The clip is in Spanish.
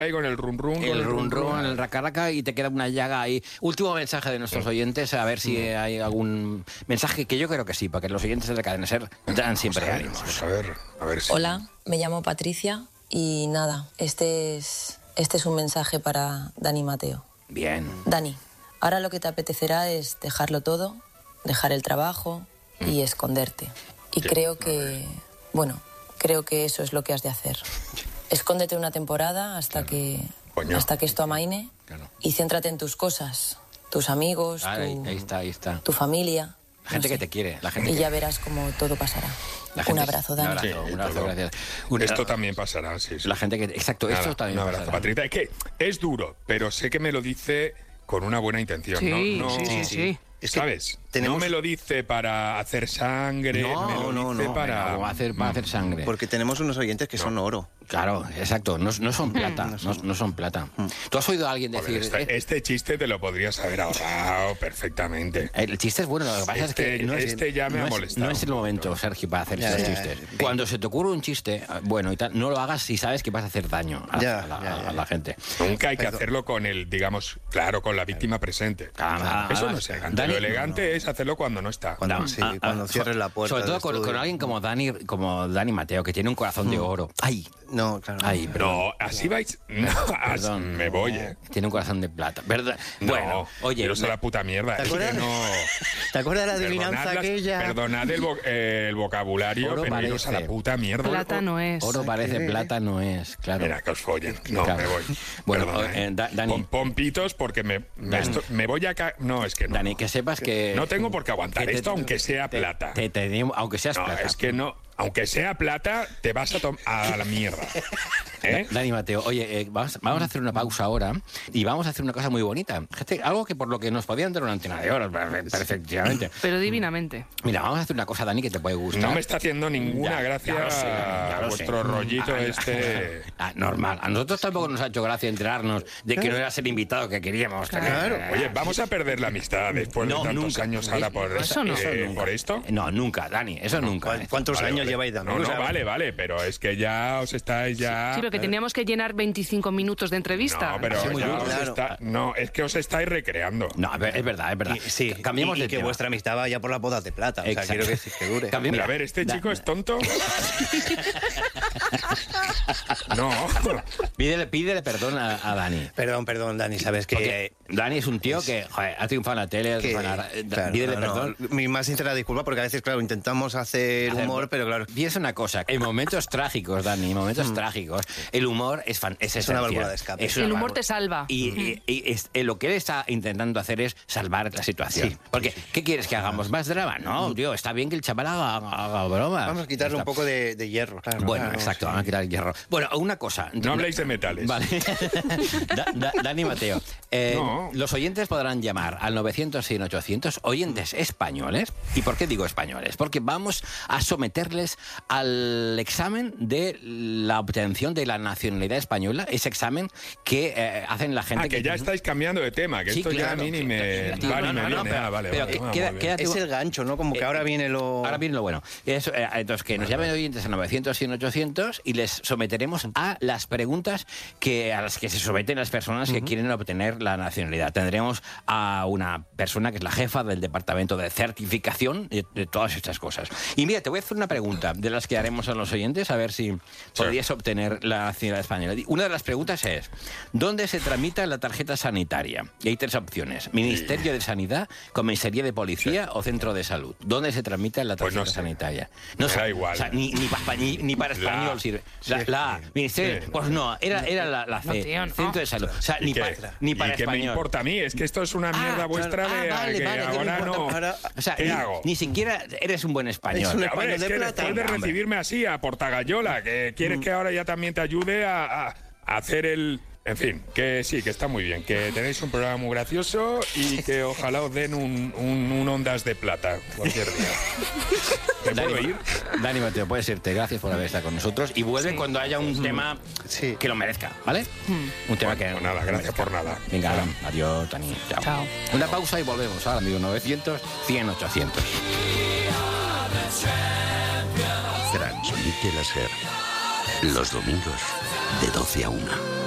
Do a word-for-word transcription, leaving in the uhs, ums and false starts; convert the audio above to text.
ahí con el run run. El run run, el raca raca y te queda una llaga ahí. Último mensaje de nuestros oyentes, a ver si hay algún mensaje, que yo creo que sí, porque los oyentes de la cadena SER dan siempre Vamos a ver, ánimos. vamos a ver, a ver si... Hola, me llamo Patricia y nada, este es, este es un mensaje para Dani Mateo. Bien. Dani, ahora lo que te apetecerá es dejarlo todo, dejar el trabajo y esconderte. Y Sí. creo que, bueno, creo que eso es lo que has de hacer. Escóndete una temporada hasta que Coño. hasta que esto amaine Claro. y céntrate en tus cosas, tus amigos, Ah, ahí, tu, ahí está, ahí está. tu familia. La gente no que sé. te quiere, la gente Y que... ya verás cómo todo pasará. la Un gente- abrazo, Dani. Un abrazo, Sí, un abrazo, todo. gracias. Un- Esto también pasará, sí, sí. La gente que... Exacto, Nada, esto también un abrazo, pasará. Patricia. Es que es duro, pero sé que me lo dice con una buena intención, Sí, ¿no? no sí, sí, sí. Es que ¿Sabes? tenemos- No me lo dice para hacer sangre, No, me lo no, dice no, para... Venga, va a hacer, va a hacer sangre. Porque tenemos unos oyentes que son oro. Claro, exacto, no, no son plata, no, no son plata. ¿Tú has oído a alguien Joder, decir... este, eh, este chiste te lo podrías haber ahorrado perfectamente. El chiste es bueno, lo que pasa Este- es que no es, este ya me no ha es- molestado no es el un momento, Sergio, para hacer Ya, esos ya, chistes. ya. Cuando se te ocurre un chiste, bueno y tal, no lo hagas si sabes que vas a hacer daño a, Ya, a la, ya, ya, a la ya. gente. Nunca hay que Perdón. hacerlo con el, digamos, claro, con la víctima presente. Claro, Eso no además, es elegante. Dani- Lo elegante es hacerlo cuando no está. Cuando, sí, Ah, ah, cuando so- cierres la puerta. Sobre todo del con, estudio. con alguien como Dani, como Dani Mateo, que tiene un corazón de oro. Ay, No, claro. ay, perdón. No, así vais. No, así- Perdón. me voy, eh. Tiene un corazón de plata. ¿Verdad? No, Bueno, oye, iros a me- la puta mierda. ¿Te Es que acuerdas? no... ¿Te acuerdas de la adivinanza Perdonad, las- aquella? perdonad el, vo- eh, el vocabulario, Oro pero iros a parece. la puta mierda. Plata no es. oro parece que- plata, no es, claro. Mira, que os follen. No, Claro. me voy. Bueno, Perdona, eh, Da- Dani. Pon, pon pitos porque me, me, Dani. esto- me voy a... ca- No, es que no. Dani, que sepas que... No tengo por qué aguantar que te- esto, aunque sea te- plata. te- te- aunque seas No, plata. es que no. Aunque sea plata, te vas a, tom- a la mierda. ¿Eh? Dani Mateo, oye, eh, vamos, vamos a hacer una pausa ahora y vamos a hacer una cosa muy bonita. Fíjate, algo que por lo que nos podían dar una antena de oro, perfe- perfectamente. Pero divinamente. Mira, vamos a hacer una cosa, Dani, que te puede gustar. No me está haciendo ninguna Ya, gracia ya lo sé, ya lo vuestro sé. rollito Ah, este. ah, normal. A nosotros tampoco nos ha hecho gracia enterarnos de que no eras el invitado que queríamos tener. Claro. Oye, vamos a perder la amistad después No, de tantos nunca. años ahora por, Eso no. eh, nunca. por esto. No, nunca, Dani, eso nunca. ¿Cuál- ¿Cuántos Vale, años vale. lleváis dando? No, no, O sea, vale, vale, pero es que ya os estáis ya. Sí, pero que teníamos que llenar veinticinco minutos de entrevista. No, pero Sí, muy ya bien, os claro. está- no, es que os estáis recreando. No, es verdad, es verdad. Y, sí, Cambiemos y, y de que tema. vuestra amistad vaya por las bodas de plata. O sea, Exacto. quiero que, que dure. Cambiemos- Mira, a ver, ¿este Da- chico es tonto? No. Pídele, pídele perdón a, a Dani. Perdón, perdón, Dani, sabes que... Porque Dani es un tío que joder, ha triunfado en la tele, ha que- triunfado en la ra- eh, claro, pídele no, no, perdón. Mi más sincera disculpa porque a veces, claro, intentamos hacer Hacer- humor, pero claro... Piensa una cosa, en momentos trágicos, Dani, en momentos trágicos, el humor es, fan, es, Es una esencial. válvula de escape. Es una El humor válvula. te salva. Y, y- y es- eh, lo que él está intentando hacer es salvar la situación. Sí. Porque, ¿qué quieres que hagamos? ¿Más drama? No, tío, está bien que el chaval haga, haga bromas. Vamos a quitarle Está- un poco de, de hierro. Claro, Bueno, claro, exacto, sí. vamos a quitar el hierro. Bueno, una cosa. No habléis de metales. Vale. Da- da- Dani Mateo, eh, No. los oyentes podrán llamar al novecientos, cien, ochocientos, oyentes españoles. ¿Y por qué digo españoles? Porque vamos a someterles al examen de la obtención de la nacionalidad española, ese examen que eh, hacen la gente Ah, que ya estáis cambiando de tema, que Sí, esto ya claro, a mí ni sí, me sí, va ni no, me no, no, viene. pero- Ah, vale, pero vale, que- ah, queda- muy queda- bien. Es el gancho, ¿no? Como que ahora viene lo... Ahora viene lo bueno. Eso, eh, entonces, que nos llamen oyentes a novecientos, cien, ochocientos y les someteremos a las preguntas que, a las que se someten las personas que quieren obtener la nacionalidad. Tendremos a una persona que es la jefa del departamento de certificación de, de todas estas cosas. Y mira, te voy a hacer una pregunta de las que haremos a los oyentes, a ver si podrías obtener la nacionalidad española. Una de las preguntas es, ¿dónde se tramita la tarjeta sanitaria? Y hay tres opciones. Ministerio de Sanidad, Comisaría de Policía o Centro de Salud. ¿Dónde se tramita la Pues tarjeta no sé. sanitaria? No Me sé. da igual. O sea, ni, ni, pa- ni- ni para La- español sirve. La, Sí, la A, Ministerio. sí. Pues no, era, era la, la No, C, tío, no. Centro de Salud. O sea, ¿Y ni, qué? pa- ni para ¿Y qué me español. importa a mí? Es que esto es una mierda Ah, vuestra claro. de Ah, vale, que vale, ¿qué me ahora importa? no. Ahora- O sea, ¿Qué ni, hago? ni siquiera eres un buen español. Es un A ver, español es de que plata. después de Venga, hombre. recibirme así a Portagayola, que quieres que ahora ya también te ayude a, a- a hacer el... En fin, que sí, que está muy bien, que tenéis un programa muy gracioso y que ojalá os den un, un, un Ondas de Plata cualquier día. ¿Me puedo Dani, ir? Dani Mateo, puedes irte. Gracias por haber estado con nosotros. Y vuelve cuando haya un tema Sí. que lo merezca, ¿vale? Un tema que... Pues nada, gracias por nada. Venga, adiós, Dani. Chao. Chao. Una pausa y volvemos. Ahora, amigo, novecientos, cien, ochocientos. Transmite la SER. Los domingos de doce a una.